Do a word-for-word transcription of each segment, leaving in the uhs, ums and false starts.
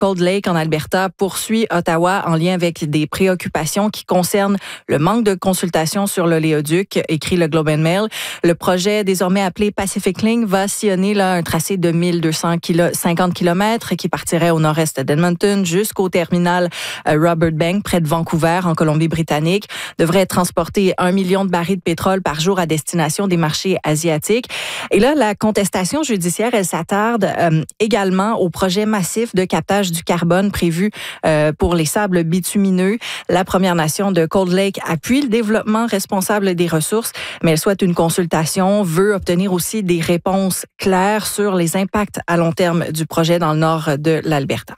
Cold Lake en Alberta poursuit Ottawa en lien avec des préoccupations qui concernent le manque de consultation sur l'oléoduc, écrit le Globe and Mail. Le projet désormais appelé Pacific Link va sillonner là, un tracé de mille deux cent cinquante kilomètres qui partirait au nord-est d'Edmonton jusqu'au terminal Robert Bank près de Vancouver en Colombie-Britannique. Devrait transporter un million de barils de pétrole par jour à destination des marchés asiatiques. Et là, la contestation judiciaire, elle s'attarde euh, également au projet massif de captage du carbone prévu euh, pour les sables bitumineux. La Première Nation de Cold Lake appuie le développement responsable des ressources, mais elle souhaite une consultation, veut obtenir aussi des réponses claires sur les impacts à long terme du projet dans le nord de l'Alberta.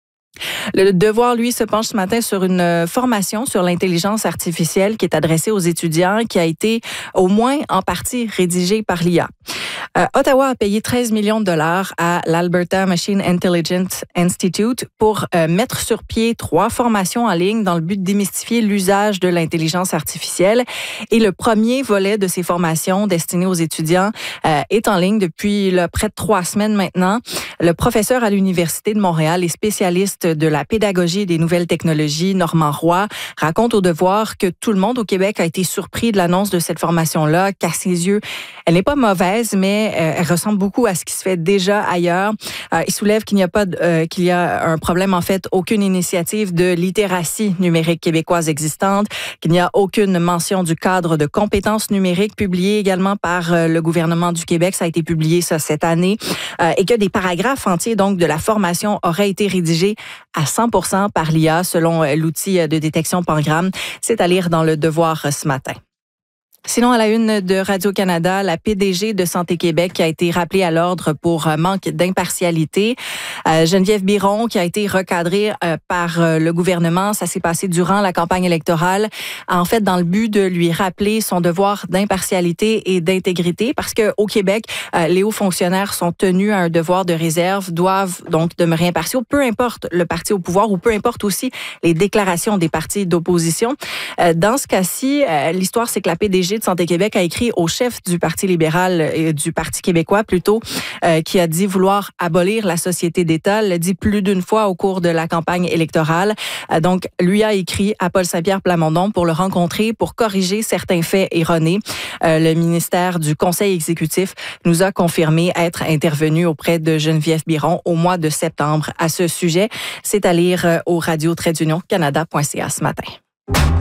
Le Devoir, lui, se penche ce matin sur une formation sur l'intelligence artificielle qui est adressée aux étudiants, qui a été au moins en partie rédigée par l'I A. Euh, Ottawa a payé treize millions de dollars à l'Alberta Machine Intelligence Institute pour euh, mettre sur pied trois formations en ligne dans le but de démystifier l'usage de l'intelligence artificielle. Et le premier volet de ces formations destinées aux étudiants euh, est en ligne depuis là, près de trois semaines maintenant. Le professeur à l'Université de Montréal et spécialiste de la pédagogie et des nouvelles technologies, Normand Roy, raconte au Devoir que tout le monde au Québec a été surpris de l'annonce de cette formation-là, qu'à ses yeux, elle n'est pas mauvaise, mais euh, elle ressemble beaucoup à ce qui se fait déjà ailleurs. Euh, il soulève qu'il n'y a pas, de, euh, qu'il y a un problème, en fait, aucune initiative de littératie numérique québécoise existante, qu'il n'y a aucune mention du cadre de compétences numériques publié également par euh, le gouvernement du Québec. Ça a été publié, ça, cette année. Euh, et que des paragraphes entiers, donc, de la formation auraient été rédigés à cent pour cent par l'I A, selon l'outil de détection Pangram. C'est à lire dans Le Devoir ce matin. Sinon, à la une de Radio-Canada, la P D G de Santé Québec qui a été rappelée à l'ordre pour manque d'impartialité. Euh, Geneviève Biron qui a été recadrée euh, par euh, le gouvernement. Ça s'est passé durant la campagne électorale. En fait, dans le but de lui rappeler son devoir d'impartialité et d'intégrité parce qu'au Québec, euh, les hauts fonctionnaires sont tenus à un devoir de réserve, doivent donc demeurer impartiaux, peu importe le parti au pouvoir ou peu importe aussi les déclarations des partis d'opposition. Euh, dans ce cas-ci, euh, l'histoire, c'est que la P D G de Santé Québec a écrit au chef du Parti libéral et du Parti québécois plutôt, euh, qui a dit vouloir abolir la société d'État. L'a dit plus d'une fois au cours de la campagne électorale. Euh, donc, lui a écrit à Paul Saint-Pierre Plamondon pour le rencontrer, pour corriger certains faits erronés. Euh, le ministère du Conseil exécutif nous a confirmé être intervenu auprès de Geneviève Biron au mois de septembre à ce sujet. C'est à lire au radio trait d'union canada point c a ce matin.